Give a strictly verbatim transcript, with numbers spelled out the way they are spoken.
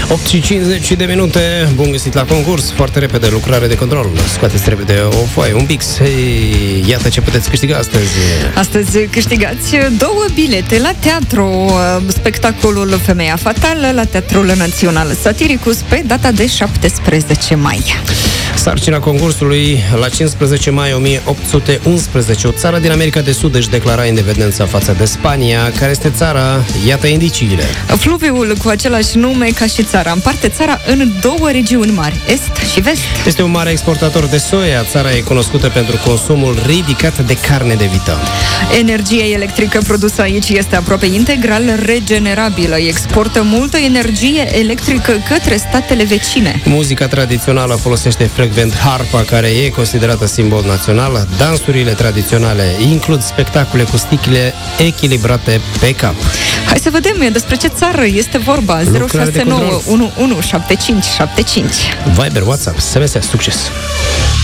opt și cincizeci de minute, bun găsit la concurs. Foarte repede, lucrare de control. Scoateți repede o foaie, un pix. Hei, iată ce puteți câștiga astăzi. Astăzi câștigați două bilete la teatru, spectacolul Femeia Fatală la Teatrul Național Satiricus pe data de șaptesprezece mai. Sarcina concursului: la cincisprezece mai o mie opt sute unsprezece, o țară din America de Sud își declara independența față de Spania. Care este țara? Iată indiciile. Fluviul cu același nume ca și țara împarte țara în două regiuni mari, est și vest. Este un mare exportator de soia. Țara e cunoscută pentru consumul ridicat de carne de vită. Energia electrică produsă aici este aproape integral regenerabilă. Exportă multă energie electrică către statele vecine. Muzica tradițională folosește frecvent harpa, care e considerată simbol național. Dansurile tradiționale includ spectacole cu sticle echilibrate pe cap. Hai să vedem despre ce țară este vorba. zero șase nouă unu unu șapte cinci șapte cinci. Viber, WhatsApp, S M S, succes!